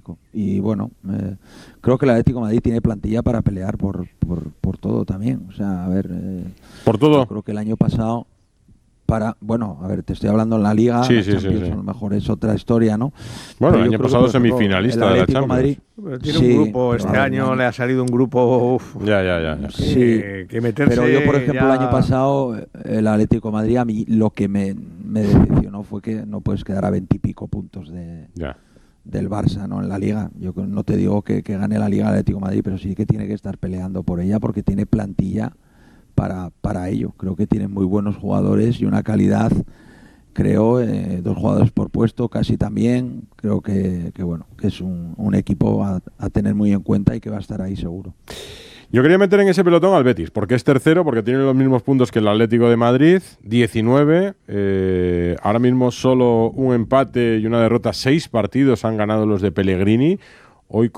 fantástico. Y bueno, creo que el Atlético de Madrid tiene plantilla para pelear por todo también. O sea, a ver, por yo todo. creo que el año pasado bueno, a ver, te estoy hablando en la Liga, Sí, la sí, sí, Champions sí. a lo mejor es otra historia, ¿no? Bueno, Pero el yo año creo que, pasado por ejemplo, el semifinalista de la Atlético de Champions. Madrid, Pero tiene un sí, grupo, pero a este ver, año le ha salido un grupo Ya. sí, que meterse pero yo, por ejemplo, el año ya... pasado, el Atlético de Madrid, a mí lo que me decepcionó fue que no puedes quedar a 20 y pico puntos Ya. del Barça, ¿no? En la Liga. Yo no te digo que gane la Liga el Atlético de Madrid, pero sí que tiene que estar peleando por ella porque tiene plantilla para ello. Creo que tiene muy buenos jugadores y una calidad, creo, 2 jugadores por puesto, casi también. Creo que bueno, que es un equipo a tener muy en cuenta y que va a estar ahí seguro. Yo quería meter en ese pelotón al Betis, porque es tercero, porque tiene los mismos puntos que el Atlético de Madrid, 19. Ahora mismo solo un empate y una derrota, 6 partidos han ganado los de Pellegrini. Hoy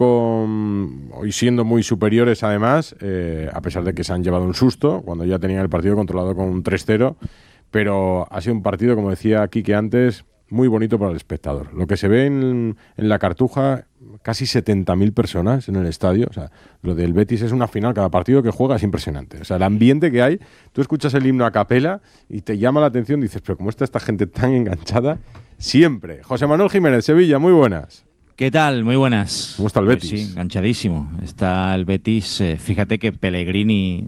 siendo muy superiores además, a pesar de que se han llevado un susto, cuando ya tenían el partido controlado con un 3-0. Pero ha sido un partido, como decía Quique antes, muy bonito para el espectador. Lo que se ve en la Cartuja, casi 70.000 personas en el estadio. O sea, lo del Betis es una final. Cada partido que juega es impresionante. O sea, el ambiente que hay, tú escuchas el himno a capela y te llama la atención. Dices, pero ¿cómo está esta gente tan enganchada? Siempre. José Manuel Jiménez, Sevilla, muy buenas. ¿Qué tal? Muy buenas. ¿Cómo está el Betis? Pues sí, enganchadísimo. Está el Betis. Fíjate que Pellegrini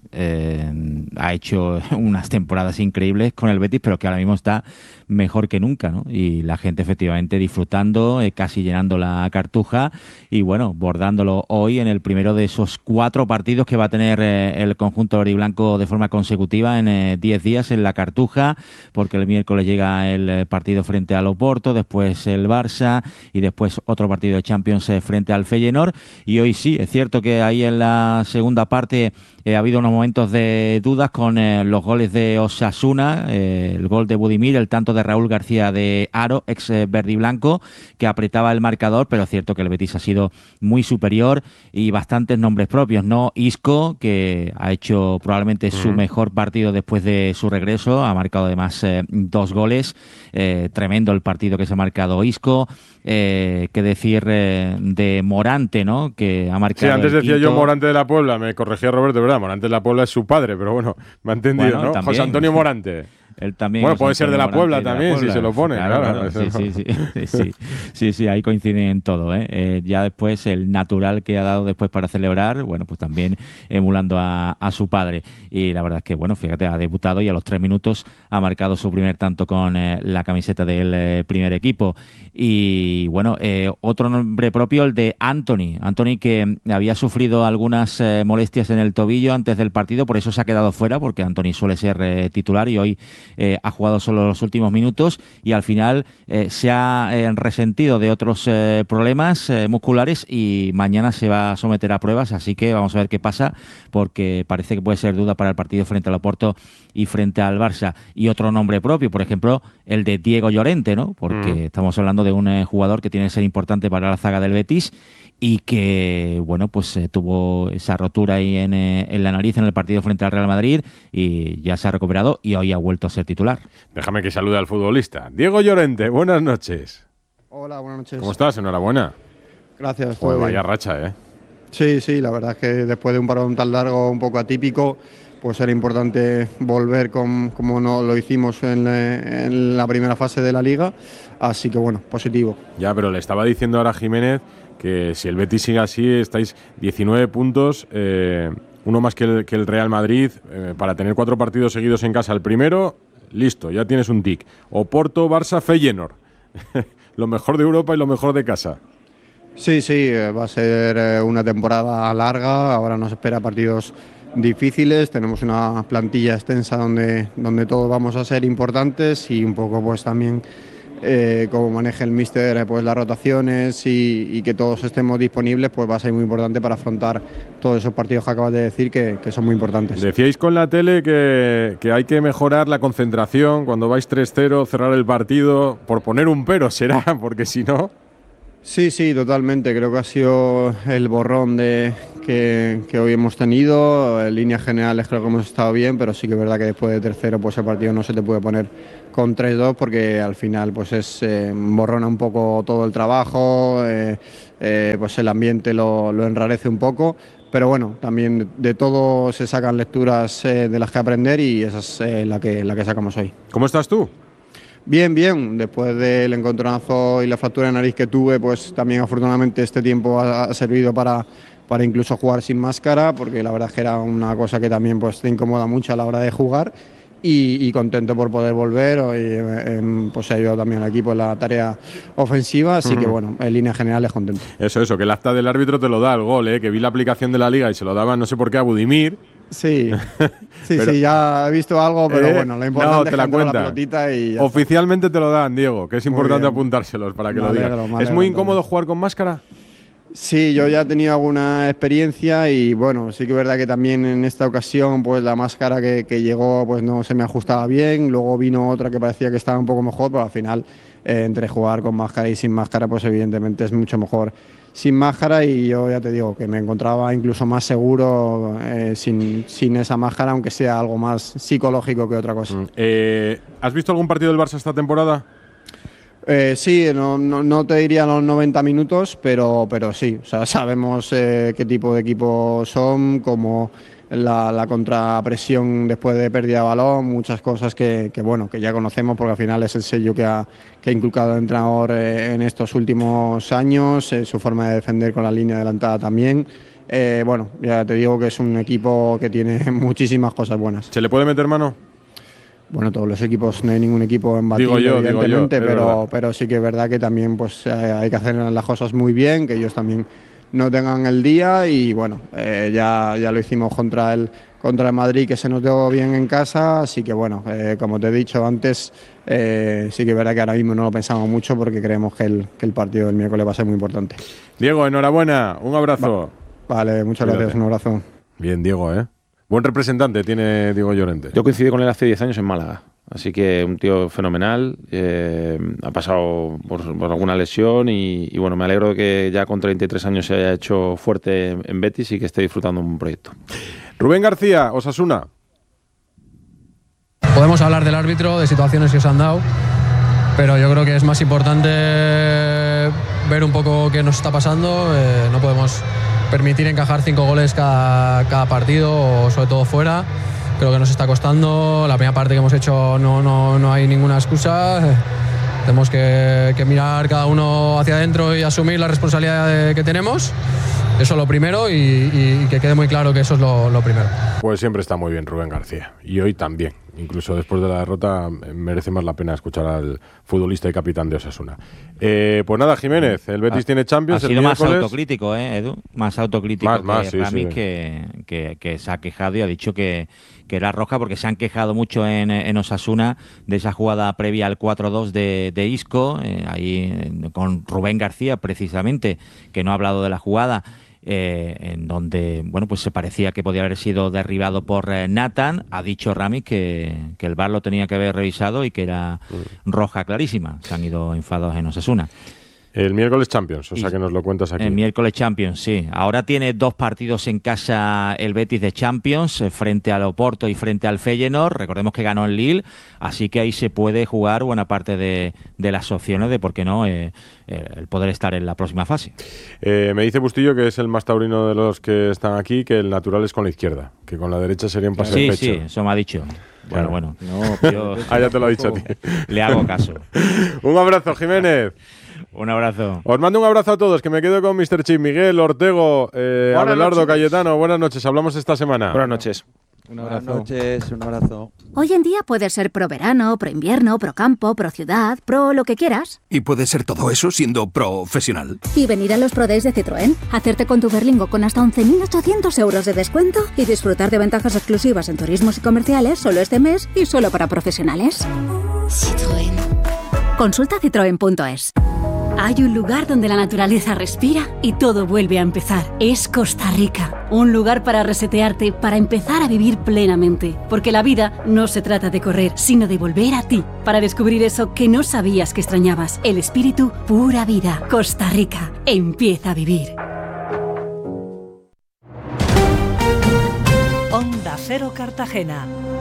ha hecho unas temporadas increíbles con el Betis, pero que ahora mismo está mejor que nunca, ¿no? Y la gente efectivamente disfrutando, casi llenando la Cartuja y bueno, bordándolo hoy en el primero de esos 4 partidos que va a tener el conjunto verde y blanco de forma consecutiva en 10 días en la Cartuja, porque el miércoles llega el partido frente al Oporto, después el Barça y después otro partido de Champions frente al Feyenoord. Y hoy sí, es cierto que ahí en la segunda parte ha habido unos momentos de dudas con los goles de Osasuna, el gol de Budimir, el tanto de Raúl García de Haro, ex verde y blanco, que apretaba el marcador, pero es cierto que el Betis ha sido muy superior y bastantes nombres propios, ¿no? Isco, que ha hecho probablemente su mejor partido después de su regreso, ha marcado además 2 goles, tremendo el partido que se ha marcado Isco. Qué decir de Morante, ¿no? Que ha marcado. Sí, antes decía quinto. yo Morante de la Puebla, me corregía Roberto, ¿verdad? Morante de la Puebla es su padre, pero bueno, me ha entendido, Bueno, ¿no? también. José Antonio Morante. Él también. Bueno, puede ser de la Puebla también, si se lo pone. Claro. Sí, ahí coinciden en todo, ¿eh? Ya después el natural que ha dado después para celebrar, bueno, pues también emulando a su padre. Y la verdad es que, bueno, fíjate, ha debutado y a los 3 minutos ha marcado su primer tanto con la camiseta del primer equipo. Y bueno, otro nombre propio, el de Anthony. Anthony, que había sufrido algunas molestias en el tobillo antes del partido, por eso se ha quedado fuera, porque Anthony suele ser titular y hoy ha jugado solo los últimos minutos y al final se ha resentido de otros problemas musculares y mañana se va a someter a pruebas, así que vamos a ver qué pasa, porque parece que puede ser duda para el partido frente al Oporto y frente al Barça. Y otro nombre propio, por ejemplo, el de Diego Llorente, ¿no? Porque estamos hablando de un jugador que tiene que ser importante para la zaga del Betis y que, bueno, pues tuvo esa rotura ahí en la nariz en el partido frente al Real Madrid y ya se ha recuperado y hoy ha vuelto a ser titular. Déjame que salude al futbolista. Diego Llorente, buenas noches. Hola, buenas noches. ¿Cómo estás? Enhorabuena. Gracias. Joder, vaya racha, ¿eh? Sí, la verdad es que después de un parón tan largo, un poco atípico, pues era importante volver como no lo hicimos en la primera fase de la Liga, así que bueno, positivo. Ya, pero le estaba diciendo ahora a Jiménez que si el Betis sigue así, estáis 19 puntos, uno más que el Real Madrid, para tener 4 partidos seguidos en casa. El primero, listo, ya tienes un tic. Oporto, Barça, Feyenoord. Lo mejor de Europa y lo mejor de casa. Sí, va a ser una temporada larga, ahora nos espera partidos difíciles, tenemos una plantilla extensa donde todos vamos a ser importantes y un poco pues también como maneje el míster pues las rotaciones y que todos estemos disponibles, pues va a ser muy importante para afrontar todos esos partidos que acabas de decir que son muy importantes. Decíais con la tele que hay que mejorar la concentración cuando vais 3-0, cerrar el partido, por poner un pero será, porque si no... Sí, totalmente. Creo que ha sido el borrón que hoy hemos tenido. En líneas generales creo que hemos estado bien, pero sí que es verdad que después de 3-0 pues el partido no se te puede poner con 3-2 porque al final pues borrona un poco todo el trabajo, pues el ambiente lo enrarece un poco. Pero bueno, también de todo se sacan lecturas de las que aprender y esa es la que sacamos hoy. ¿Cómo estás tú? Bien, bien. Después del encontronazo y la fractura de nariz que tuve, pues también afortunadamente este tiempo ha servido para incluso jugar sin máscara, porque la verdad es que era una cosa que también pues te incomoda mucho a la hora de jugar. Y contento por poder volver. Hoy pues he ayudado también al equipo en la tarea ofensiva, así que bueno, en líneas generales contento. Eso, que el acta del árbitro te lo da el gol, que vi la aplicación de la liga y se lo daban no sé por qué a Budimir. Sí, pero, sí, ya he visto algo, pero bueno, lo importante es que entró la pelotita y oficialmente te lo dan, Diego, que es importante apuntárselos para que lo digan. ¿Es muy incómodo jugar con máscara? Sí, yo ya he tenido alguna experiencia y bueno, sí que es verdad que también en esta ocasión pues la máscara que llegó pues no se me ajustaba bien, luego vino otra que parecía que estaba un poco mejor, pero al final entre jugar con máscara y sin máscara pues evidentemente es mucho mejor sin máscara y yo ya te digo que me encontraba incluso más seguro sin esa máscara, aunque sea algo más psicológico que otra cosa. ¿Has visto algún partido del Barça esta temporada? Sí, no te diría los 90 minutos, pero sí, o sea, sabemos qué tipo de equipo son, como la contrapresión después de pérdida de balón, muchas cosas que ya conocemos porque al final es el sello que ha inculcado el entrenador en estos últimos años, su forma de defender con la línea adelantada también. Ya te digo que es un equipo que tiene muchísimas cosas buenas. ¿Se le puede meter mano? Bueno, todos los equipos, no hay ningún equipo embatible, evidentemente, pero sí que es verdad que también pues hay que hacer las cosas muy bien, que ellos también no tengan el día y bueno, ya lo hicimos contra el Madrid, que se nos dio bien en casa, así que bueno, como te he dicho antes, sí que es verdad que ahora mismo no lo pensamos mucho porque creemos que el partido del miércoles va a ser muy importante. Diego, enhorabuena, un abrazo. Vale, muchas gracias, un abrazo. Bien, Diego, buen representante tiene Diego Llorente. Yo coincidí con él hace 10 años en Málaga, así que un tío fenomenal, ha pasado por alguna lesión y bueno, me alegro de que ya con 33 años se haya hecho fuerte en Betis y que esté disfrutando un proyecto. Rubén García, Osasuna. Podemos hablar del árbitro, de situaciones que se han dado, pero yo creo que es más importante ver un poco qué nos está pasando. No podemos permitir encajar 5 goles cada partido, o sobre todo fuera. Creo que nos está costando. La primera parte que hemos hecho no hay ninguna excusa. Tenemos que mirar cada uno hacia adentro y asumir la responsabilidad que tenemos. Eso es lo primero y que quede muy claro que eso es lo primero. Pues siempre está muy bien Rubén García. Y hoy también. Incluso después de la derrota merece más la pena escuchar al futbolista y capitán de Osasuna. Pues nada, Jiménez, el Betis tiene Champions. Ha sido más autocrítico, Edu. Más autocrítico que Ramis, sí. Que se ha quejado y ha dicho que era roja porque se han quejado mucho en Osasuna de esa jugada previa al 4-2 de Isco, ahí con Rubén García precisamente, que no ha hablado de la jugada. En donde pues se parecía que podía haber sido derribado por Nathan. Ha dicho Ramis que el VAR lo tenía que haber revisado y que era roja clarísima. Se han ido enfadados en Osasuna. El miércoles Champions, o sea que nos lo cuentas aquí. El miércoles Champions, sí. Ahora tiene 2 partidos en casa el Betis de Champions, frente al Oporto y frente al Feyenoord. Recordemos que ganó el Lille, así que ahí se puede jugar buena parte de las opciones de, por qué no, el poder estar en la próxima fase. Me dice Bustillo, que es el más taurino de los que están aquí, que el natural es con la izquierda, que con la derecha sería un pase de pecho. Sí, eso me ha dicho. Claro. Bueno. No, yo ya te lo ha dicho a ti. Le hago caso. Un abrazo, Jiménez. Un abrazo. Os mando un abrazo a todos, que me quedo con Mr. Chip, Miguel, Ortego, Abelardo, Cayetano. Buenas noches, hablamos esta semana. Buenas noches. Buenas noches, un abrazo. Hoy en día puedes ser pro verano, pro invierno, pro campo, pro ciudad, pro lo que quieras. Y puedes ser todo eso siendo profesional. Y venir a los Pro Days de Citroën, hacerte con tu Berlingo con hasta 11.800 euros de descuento y disfrutar de ventajas exclusivas en turismos y comerciales solo este mes y solo para profesionales. Citroën. Consulta citroen.es. Hay un lugar donde la naturaleza respira y todo vuelve a empezar. Es Costa Rica. Un lugar para resetearte, para empezar a vivir plenamente. Porque la vida no se trata de correr, sino de volver a ti. Para descubrir eso que no sabías que extrañabas. El espíritu pura vida. Costa Rica. Empieza a vivir. Onda Cero Cartagena.